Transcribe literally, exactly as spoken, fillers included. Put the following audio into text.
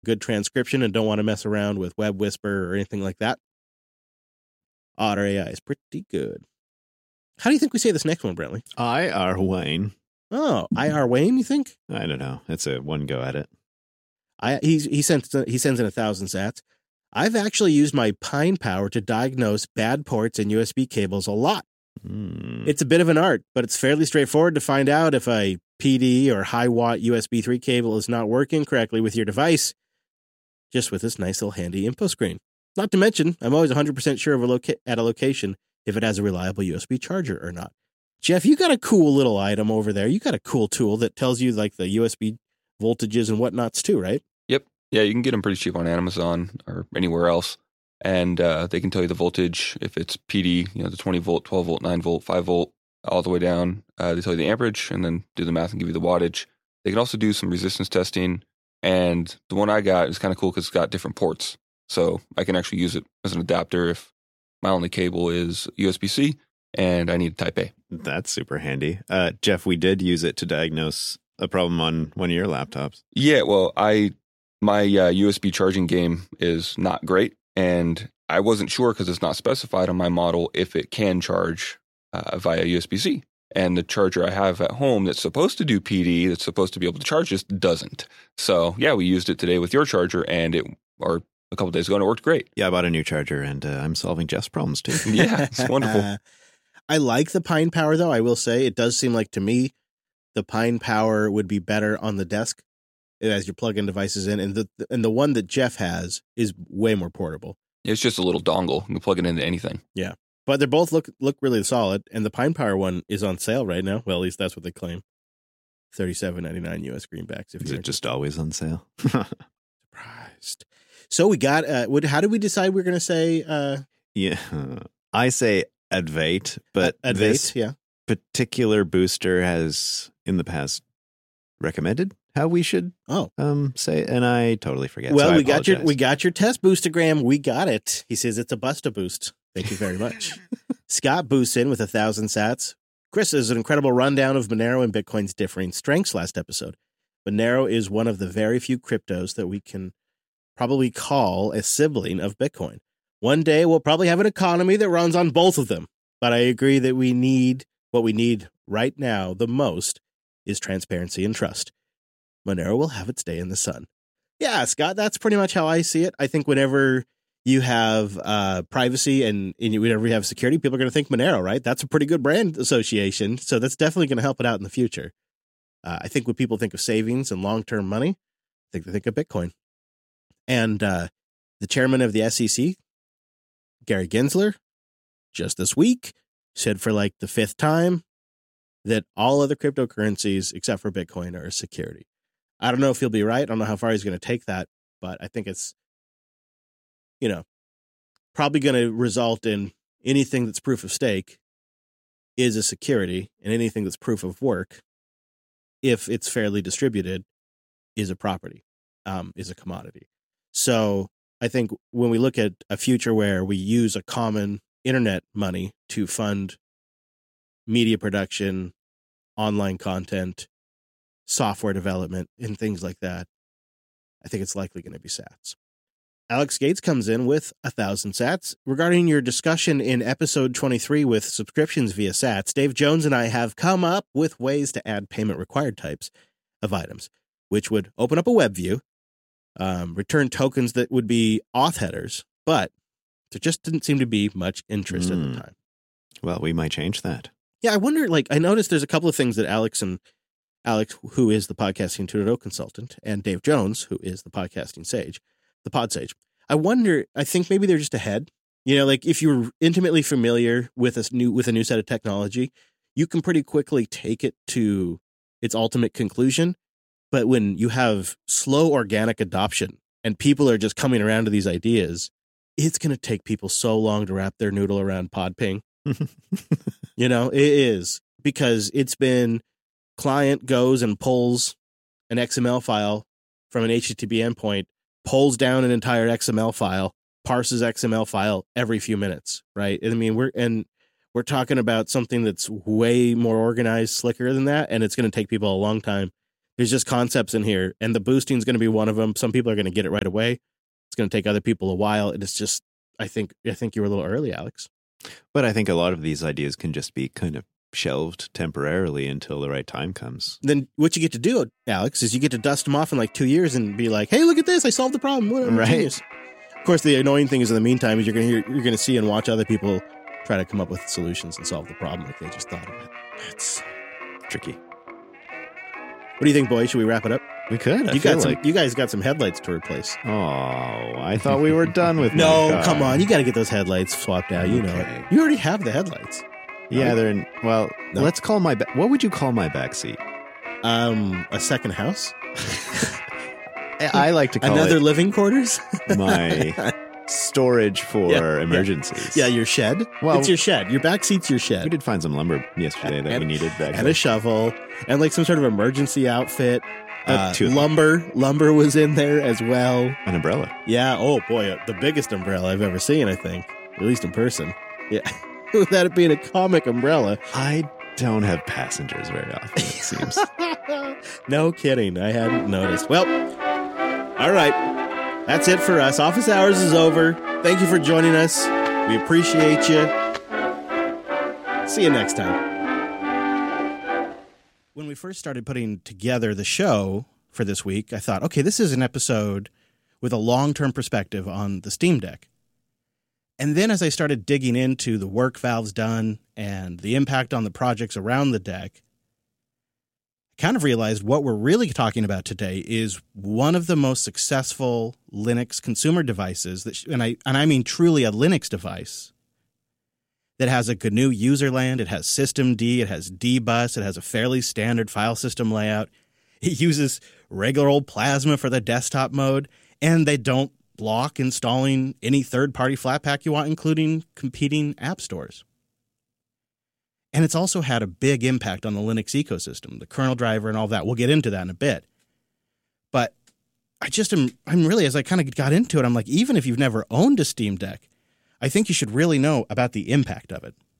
good transcription and don't want to mess around with Web Whisper or anything like that, Otter A I is pretty good. How do you think we say this next one, Brentley? I R Wayne. Oh, I R Wayne, you think? I don't know. It's a one go at it. I he's, he sends he sends in a thousand sats. I've actually used my Pine Power to diagnose bad ports and U S B cables a lot. Mm. It's a bit of an art, but it's fairly straightforward to find out if a P D or high watt U S B three cable is not working correctly with your device, just with this nice little handy info screen. Not to mention, I'm always one hundred percent sure of a loca- at a location if it has a reliable U S B charger or not. Jeff, you got a cool little item over there. You got a cool tool that tells you like the U S B voltages and whatnots too, right? Yep. Yeah, you can get them pretty cheap on Amazon or anywhere else. And uh, they can tell you the voltage, if it's P D, you know, the twenty volt, twelve volt, nine volt, five volt, all the way down. Uh, they tell you the amperage and then do the math and give you the wattage. They can also do some resistance testing. And the one I got is kind of cool because it's got different ports. So I can actually use it as an adapter if my only cable is U S B C and I need type A. That's super handy. Uh, Jeff, we did use it to diagnose a problem on one of your laptops. Yeah, well, I my uh, U S B charging game is not great. And I wasn't sure because it's not specified on my model if it can charge uh, via U S B C. And the charger I have at home that's supposed to do P D, that's supposed to be able to charge this, doesn't. So, yeah, we used it today with your charger, and it, or a couple days ago, and it worked great. Yeah, I bought a new charger, and uh, I'm solving Jeff's problems, too. Yeah, it's wonderful. I like the Pine Power, though. I will say it does seem like, to me, the Pine Power would be better on the desk as you're plugging devices in. And the and the one that Jeff has is way more portable. It's just a little dongle. You can plug it into anything. Yeah. But they both look look really solid. And the Pine Power one is on sale right now. Well, at least that's what they claim. thirty-seven ninety-nine U S greenbacks. If Is you're it just always on sale? surprised. So we got, uh, what, how did we decide we're going to say? Uh, Yeah. I say Advait, but Advait, this yeah. particular booster has in the past recommended how we should Oh. um say, and I totally forget. Well, so I we got your apologize. we got your test boostagram. We got it. He says it's a Busta boost. Thank you very much. Scott boosts in with a thousand sats. Chris is an incredible rundown of Monero and Bitcoin's differing strengths last episode. Monero is one of the very few cryptos that we can probably call a sibling of Bitcoin. One day we'll probably have an economy that runs on both of them. But I agree that we need what we need right now the most is transparency and trust. Monero will have its day in the sun. Yeah, Scott, that's pretty much how I see it. I think whenever you have uh, privacy and, and whenever you have security, people are going to think Monero, right? That's a pretty good brand association. So that's definitely going to help it out in the future. Uh, I think when people think of savings and long-term money, I think they think of Bitcoin. And uh, the chairman of the S E C, Gary Gensler, just this week said for like the fifth time that all other cryptocurrencies except for Bitcoin are a security. I don't know if he'll be right. I don't know how far he's going to take that, but I think it's, you know, probably going to result in anything that's proof of stake is a security, and anything that's proof of work, if it's fairly distributed, is a property, um, is a commodity. So I think when we look at a future where we use a common internet money to fund media production, online content, software development, and things like that, I think it's likely going to be sats. Alex Gates comes in with a thousand sats. Regarding your discussion in episode twenty-three with subscriptions via sats, Dave Jones and I have come up with ways to add payment required types of items, which would open up a web view, um, return tokens that would be auth headers, but there just didn't seem to be much interest mm. at the time. Well, we might change that. Yeah, I wonder, like, I noticed there's a couple of things that Alex and Alex, who is the podcasting two point oh consultant, and Dave Jones, who is the podcasting sage, the pod sage. I wonder, I think maybe they're just ahead. You know, like if you're intimately familiar with a new, with a new set of technology, you can pretty quickly take it to its ultimate conclusion. But when you have slow organic adoption and people are just coming around to these ideas, it's going to take people so long to wrap their noodle around PodPing. You know, it is, because it's been client goes and pulls an X M L file from an H T T P endpoint, pulls down an entire X M L file, parses X M L file every few minutes, right? I mean, we're and we're talking about something that's way more organized, slicker than that, and it's going to take people a long time There's just concepts in here, and the boosting is going to be one of them. Some people are going to get it right away. It's going to take other people a while. And it's just, I think, I think you were a little early, Alex. But I think a lot of these ideas can just be kind of shelved temporarily until the right time comes. Then what you get to do, Alex, is you get to dust them off in like two years and be like, "Hey, look at this! I solved the problem." Whatever, right. Genius. Of course, the annoying thing is in the meantime is you're going to hear, you're going to see and watch other people try to come up with solutions and solve the problem like they just thought of it. It's Tricky. What do you think, boys? Should we wrap it up? We could. I you feel got some. like... You guys got some headlights to replace. Oh, I thought we were done with. No, my car. come on! You got to get those headlights swapped out. You know Okay. it. You already have the headlights. Yeah, Right? they're in. Well, No. let's call my. Ba- what would you call my back seat? Um, a second house, I like to call another it living quarters. my storage for Yeah, yeah. emergencies. Yeah, your shed. Well- it's your shed. Your back seat's your shed. We did find some lumber yesterday that And- we needed back and there. a shovel and like some sort of emergency outfit. Uh, Uh, two of them. lumber, lumber was in there as well. An umbrella. Yeah. Oh boy, uh, the biggest umbrella I've ever seen. I think, at least in person. Yeah, without it being a comic umbrella. I don't have passengers very often, it seems. No kidding. I hadn't noticed. Well, all right. That's it for us. Office hours is over. Thank you for joining us. We appreciate you. See you next time. When we first started putting together the show for this week, I thought, okay, this is an episode with a long-term perspective on the Steam Deck. And then as I started digging into the work Valve's done and the impact on the projects around the deck, I kind of realized what we're really talking about today is one of the most successful Linux consumer devices, that, and I and I mean truly a Linux device, that has a G N U userland, it has systemd, it has dbus, it has a fairly standard file system layout, it uses regular old Plasma for the desktop mode, and they don't block installing any third-party Flatpak you want, including competing app stores. And it's also had a big impact on the Linux ecosystem, the kernel driver and all that. We'll get into that in a bit. But I just am, I'm really, as I kind of got into it, I'm like, even if you've never owned a Steam Deck, I think you should really know about the impact of it.